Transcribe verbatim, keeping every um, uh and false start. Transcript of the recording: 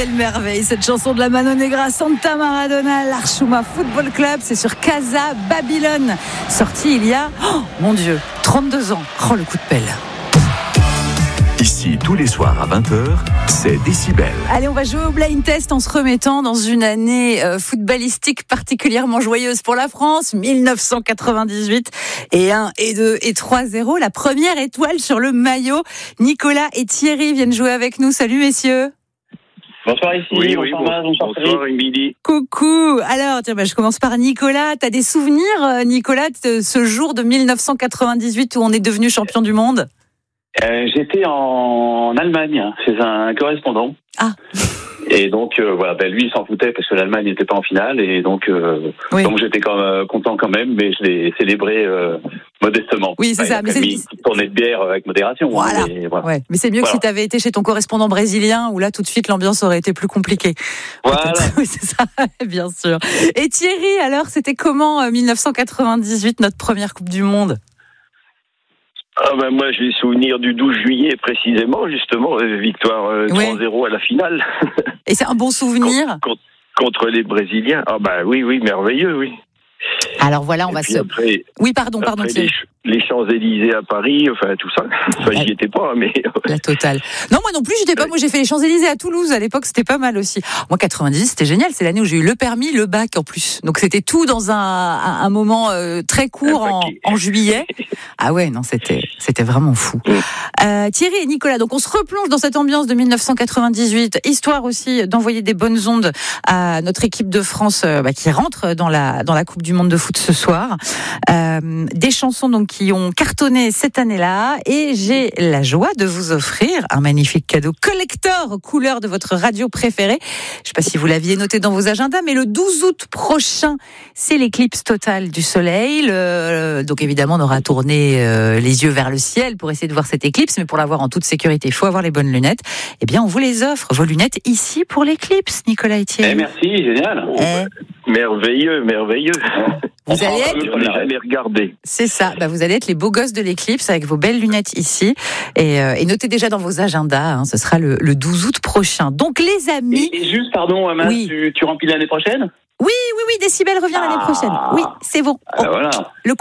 Quelle merveille, cette chanson de la Mano Negra, Santa Maradona, l'Archuma Football Club, c'est sur Casa Babylone, sorti il y a, oh mon Dieu, trente-deux ans. Oh, le coup de pelle. Ici, tous les soirs à vingt heures, c'est Décibel. Allez, on va jouer au blind test en se remettant dans une année euh, footballistique particulièrement joyeuse pour la France, dix-neuf cent quatre-vingt-dix-huit, et un, et deux, et trois zéro. La première étoile sur le maillot. Nicolas et Thierry viennent jouer avec nous. Salut messieurs. Bonsoir ici, oui, bonsoir oui, bon, Maz, bonsoir bonsoir Émilie. Coucou. Alors, tiens, bah, je commence par Nicolas. T'as des souvenirs, Nicolas, de ce jour de dix-neuf cent quatre-vingt-dix-huit où on est devenu champion du monde? euh, J'étais en Allemagne chez un correspondant. Ah. Et donc euh, voilà, ben lui il s'en foutait parce que l'Allemagne n'était pas en finale et donc euh, oui. donc j'étais quand même content quand même, mais je l'ai célébré euh, modestement. Oui, c'est enfin, ça. Mais c'est c'est une petite tournée de bière avec modération. Voilà. Hein, mais, voilà. Ouais. Mais c'est mieux voilà. que si tu avais été chez ton correspondant brésilien où là tout de suite l'ambiance aurait été plus compliquée. Voilà. Oui, c'est ça, bien sûr. Et Thierry, alors, c'était comment dix-neuf cent quatre-vingt-dix-huit, notre première Coupe du Monde? Ah ben moi j'ai souvenir du douze juillet précisément, justement, victoire euh, ouais. trois zéro à la finale. Et c'est un bon souvenir contre, contre les Brésiliens. Ah ben oui, oui, merveilleux, oui. Alors voilà, on Et va puis se... Après, oui, pardon, pardon, après Thierry. les, les Champs-Élysées à Paris, enfin tout ça. Enfin, j'y étais pas, mais... La totale. Non, moi non plus, j'étais pas. Moi, j'ai fait les Champs-Élysées à Toulouse à l'époque, c'était pas mal aussi. Moi, quatre-vingt-dix, c'était génial. C'est l'année où j'ai eu le permis, le bac en plus. Donc, c'était tout dans un, un, un moment euh, très court en, en juillet. Ah ouais, non, c'était, c'était vraiment fou. Euh, Thierry et Nicolas, donc on se replonge dans cette ambiance de dix-neuf cent quatre-vingt-dix-huit, histoire aussi d'envoyer des bonnes ondes à notre équipe de France euh, bah, qui rentre dans la dans la Coupe du Monde de foot ce soir. Euh, des chansons donc qui ont cartonné cette année-là, et j'ai la joie de vous offrir un magnifique cadeau collector couleur de votre radio préférée. Je ne sais pas si vous l'aviez noté dans vos agendas, mais le douze août prochain, c'est l'éclipse totale du soleil. Le, donc évidemment, on aura tourné euh, les yeux vers le ciel pour essayer de voir cette éclipse, mais pour la voir en toute sécurité, il faut avoir les bonnes lunettes. Eh bien, on vous les offre, vos lunettes, ici pour l'éclipse, Nicolas et Thierry. Eh, merci, génial. Eh. Merveilleux, merveilleux. Vous On allez prend être... comme On n'a jamais regardé. C'est ça, bah, vous allez être les beaux gosses de l'éclipse avec vos belles lunettes ici. Et, euh, et notez déjà dans vos agendas, hein, ce sera le, le douze août prochain. Donc les amis... Et, et juste, pardon, Maz, oui. tu, tu remplis l'année prochaine? Oui, oui, oui, Décibel revient ah. l'année prochaine. Oui, c'est bon. Ah, voilà. Le